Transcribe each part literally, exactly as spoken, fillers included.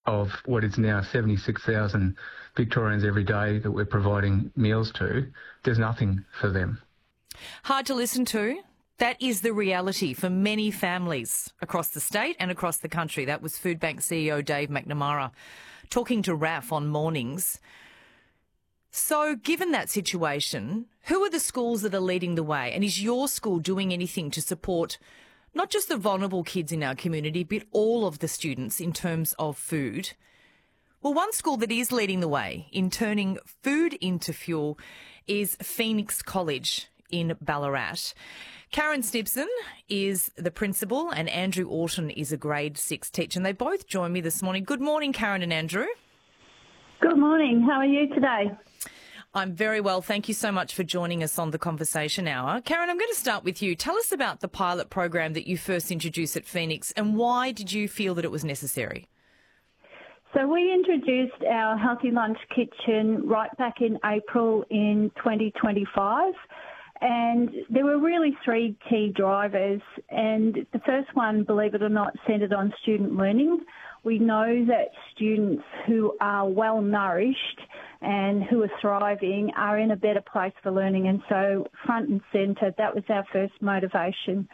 of what is now seventy-six thousand Victorians every day that we're providing meals to, there's nothing for them. Hard to listen to. That is the reality for many families across the state and across the country. That was Foodbank C E O Dave McNamara talking to R A F on Mornings. So given that situation, who are the schools that are leading the way? And is your school doing anything to support not just the vulnerable kids in our community, but all of the students in terms of food? Well, one school that is leading the way in turning food into fuel is Phoenix College in Ballarat. Karen Snibson is the principal and Andrew Orton is a grade six teacher, and they both join me this morning. Good morning, Karen and Andrew. Good morning. How are you today? I'm very well. Thank you so much for joining us on the Conversation Hour. Karen, I'm going to start with you. Tell us about the pilot program that you first introduced at Phoenix, and why did you feel that it was necessary? So we introduced our Healthy Lunch Kitchen right back in April in twenty twenty-five. And there were really three key drivers. And the first one, believe it or not, centred on student learning. We know that students who are well nourished and who are thriving are in a better place for learning. And so front and centre, that was our first motivation.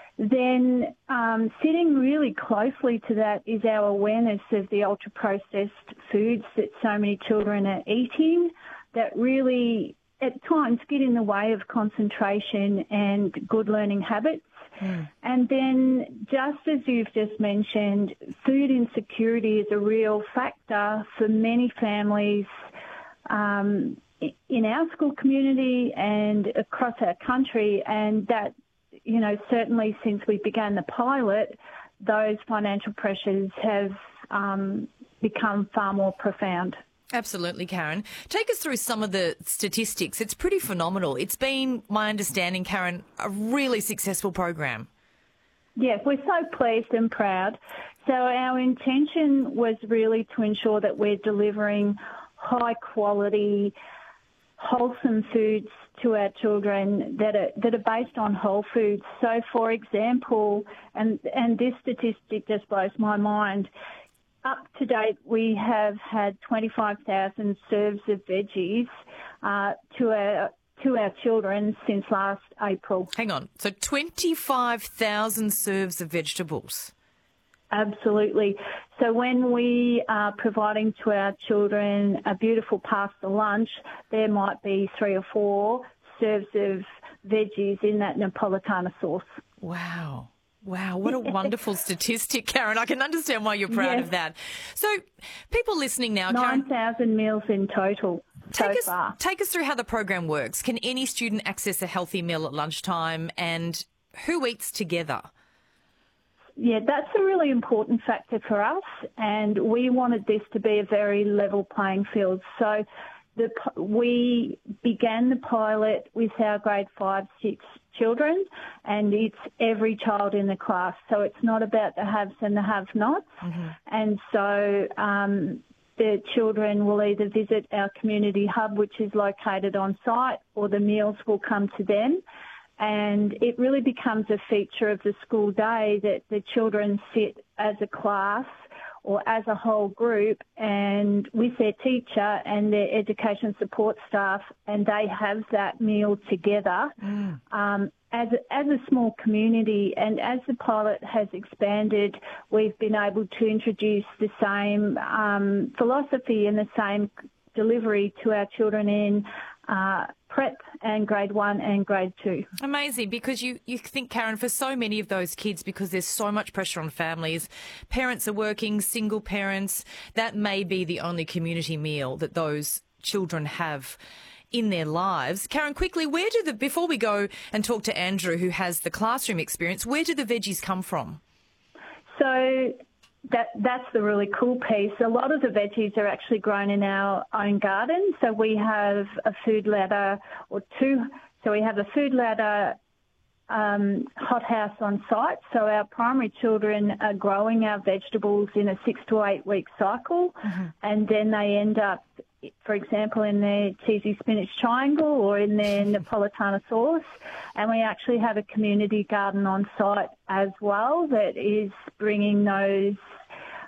Then um, sitting really closely to that is our awareness of the ultra-processed foods that so many children are eating that really at times get in the way of concentration and good learning habits. Mm. And then, just as you've just mentioned, food insecurity is a real factor for many families um, in our school community and across our country, and that, you know, certainly since we began the pilot, those financial pressures have um, become far more profound. Absolutely, Karen. Take us through some of the statistics. It's pretty phenomenal. It's been, my understanding, Karen, a really successful program. Yes, we're so pleased and proud. So our intention was really to ensure that we're delivering high quality, wholesome foods to our children that are that are based on whole foods. So, for example, and and this statistic just blows my mind, up to date, we have had twenty-five thousand serves of veggies uh, to our to our children since last April. Hang on, so twenty-five thousand serves of vegetables? Absolutely. So when we are providing to our children a beautiful pasta lunch, there might be three or four serves of veggies in that Napolitana sauce. Wow. Wow, what a wonderful statistic, Karen. I can understand why you're proud yes. of that. So people listening now, nine Karen, thousand meals in total so take us, far. Take us through how the program works. Can any student access a healthy meal at lunchtime, and who eats together? Yeah, that's a really important factor for us, and we wanted this to be a very level playing field. So the, we began the pilot with our grade five, six children, and it's every child in the class. So it's not about the haves and the have-nots. Mm-hmm. And so um, the children will either visit our community hub, which is located on site, or the meals will come to them. And it really becomes a feature of the school day that the children sit as a class or as a whole group and with their teacher and their education support staff, and they have that meal together mm. um, as, a, as a small community. And as the pilot has expanded, we've been able to introduce the same um, philosophy and the same delivery to our children in uh, prep and grade one and grade two. Amazing, because you, you think, Karen, for so many of those kids, because there's so much pressure on families, parents are working, single parents, that may be the only community meal that those children have in their lives. Karen, quickly, where do the, before we go and talk to Andrew, who has the classroom experience, where do the veggies come from? So That that's the really cool piece. A lot of the veggies are actually grown in our own garden. So we have a food ladder or two. So we have a food ladder um, hothouse on site. So our primary children are growing our vegetables in a six to eight week cycle, mm-hmm. and then they end up, for example, in their cheesy spinach triangle or in their Napolitana sauce. And we actually have a community garden on site as well that is bringing those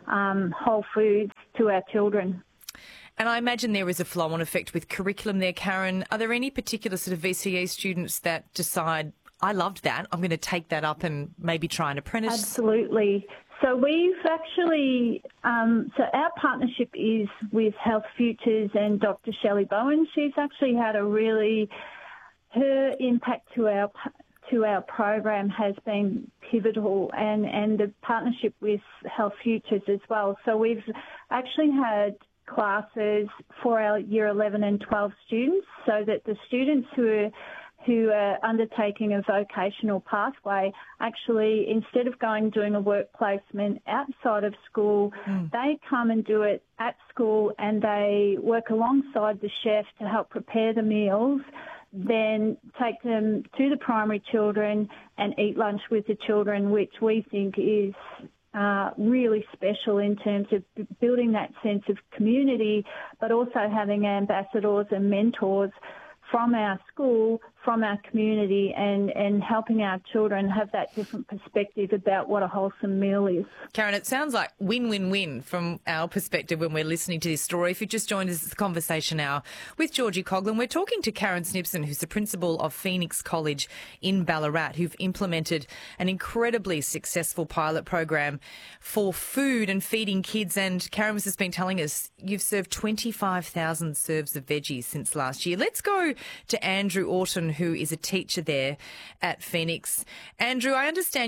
um, whole foods to our children. And I imagine there is a flow-on effect with curriculum there, Karen. Are there any particular sort of V C E students that decide, I loved that, I'm going to take that up and maybe try an apprentice? Absolutely. So we've actually, um, so our partnership is with Health Futures and Doctor Shelley Bowen. She's actually had a really, her impact to our to our program has been pivotal, and, and the partnership with Health Futures as well. So we've actually had classes for our year eleven and twelve students, so that the students who are who are undertaking a vocational pathway actually, instead of going doing a work placement outside of school, mm. they come and do it at school, and they work alongside the chef to help prepare the meals, then take them to the primary children and eat lunch with the children, which we think is Uh, really special in terms of building that sense of community, but also having ambassadors and mentors from our school, from our community, and, and helping our children have that different perspective about what a wholesome meal is. Karen, it sounds like win-win-win from our perspective when we're listening to this story. If you just joined us, it's the Conversation Hour with Georgie Coughlin. We're talking to Karen Snibson, who's the principal of Phoenix College in Ballarat, who've implemented an incredibly successful pilot program for food and feeding kids. And Karen has just been telling us you've served twenty-five thousand serves of veggies since last year. Let's go to Andrew Orton, who is a teacher there at Phoenix. Andrew, I understand